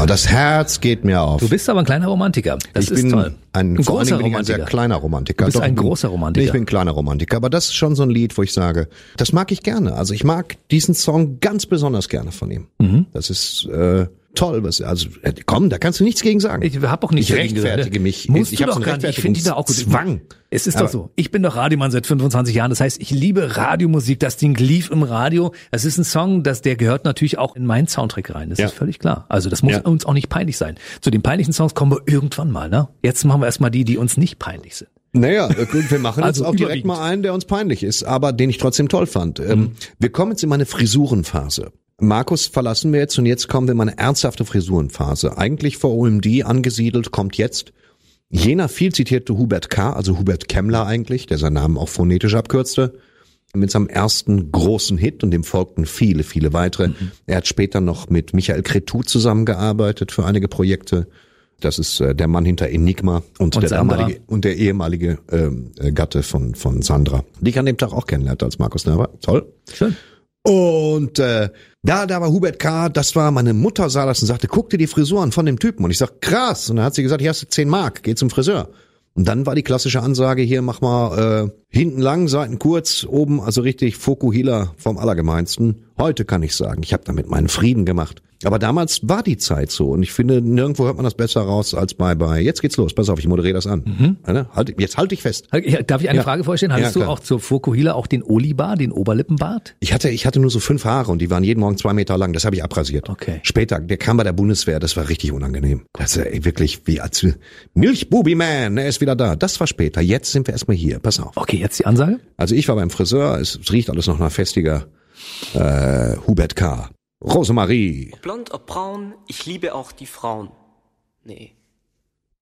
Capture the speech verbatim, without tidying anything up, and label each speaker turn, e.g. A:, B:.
A: Oh, das Herz geht mir auf.
B: Du bist aber ein kleiner Romantiker. Das
A: ich
B: ist
A: bin
B: toll.
A: Ein,
B: ein
A: vor allen
B: großer
A: Dingen bin ich ein sehr
B: Romantiker.
A: kleiner Romantiker.
B: Du bist
A: Doch,
B: ein
A: ich bin-
B: großer Romantiker.
A: Nee, ich bin ein kleiner Romantiker, aber das ist schon so ein Lied, wo ich sage, das mag ich gerne. Also ich mag diesen Song ganz besonders gerne von ihm.
B: Mhm.
A: Das ist äh, toll. Was, also äh, komm, da kannst du nichts gegen sagen.
B: Ich habe auch nicht
A: Ich
B: dagegen
A: rechtfertige
B: gesagt.
A: mich.
B: Musst
A: Ich
B: du
A: hab
B: doch
A: so einen
B: gar nicht. Ich finde die da auch gut.
A: Zwang.
B: Es ist
A: Aber-
B: doch so. Ich bin doch Radiomann seit fünfundzwanzig Jahren. Das heißt, ich liebe Radiomusik. Das Ding lief im Radio. Das ist ein Song, das, der gehört natürlich auch in meinen Soundtrack rein. Das
A: Ja.
B: ist völlig klar. Also das muss
A: Ja.
B: uns auch nicht peinlich sein. Zu den peinlichen Songs kommen wir irgendwann mal, ne? Jetzt machen wir erstmal die, die uns nicht peinlich sind.
A: Naja, gut, wir machen
B: Also
A: jetzt auch direkt
B: überwiegend.
A: mal einen, der uns peinlich ist, aber den ich trotzdem toll fand. Ähm,
B: Mhm.
A: Wir kommen jetzt in meine Frisurenphase. Markus verlassen wir jetzt und jetzt kommen wir in meine ernsthafte Frisurenphase. Eigentlich vor O M D angesiedelt, kommt jetzt jener viel zitierte Hubert K., also Hubert Kemmler eigentlich, der seinen Namen auch phonetisch abkürzte, mit seinem ersten großen Hit und dem folgten viele, viele weitere.
B: Mhm.
A: Er hat später noch mit Michael Cretu zusammengearbeitet für einige Projekte. Das ist äh, der Mann hinter Enigma und,
B: Und
A: der
B: Sandra.
A: damalige und der ehemalige ähm, äh, Gatte von von Sandra, die ich an dem Tag auch kennenlernte als Markus Nerva. Toll.
B: Schön.
A: Und äh, da, da war Hubert K., das war, meine Mutter sah das und sagte, guck dir die Frisur an von dem Typen. Und ich sag, krass. Und dann hat sie gesagt, hier hast du zehn Mark, geh zum Friseur. Und dann war die klassische Ansage, hier mach mal äh, hinten lang, Seiten kurz, oben also richtig Fokuhila vom Allergemeinsten. Heute kann ich sagen, ich habe damit meinen Frieden gemacht. Aber damals war die Zeit so und ich finde, nirgendwo hört man das besser raus als bei bei. Jetzt geht's los, pass auf, ich moderiere das an.
B: Mhm.
A: Ja, halt, jetzt halt dich fest.
B: Darf ich eine
A: Ja.
B: Frage vorstellen? Hattest
A: Ja,
B: du
A: klar.
B: auch zur Fokuhila auch den Olibar, den Oberlippenbart?
A: Ich hatte, ich hatte nur so fünf Haare und die waren jeden Morgen zwei Meter lang. Das habe ich abrasiert.
B: Okay.
A: Später, der kam bei der Bundeswehr. Das war richtig unangenehm. Das ist ey, wirklich wie als Milchbubi-Man. Er ist wieder da. Das war später. Jetzt sind wir erstmal hier. Pass auf.
B: Okay, jetzt die Ansage.
A: Also ich war beim Friseur. Es, es riecht alles noch nach festiger äh, Hubert K. Rosemarie.
C: Ob blond, ob braun, ich liebe auch die Frauen. Nee.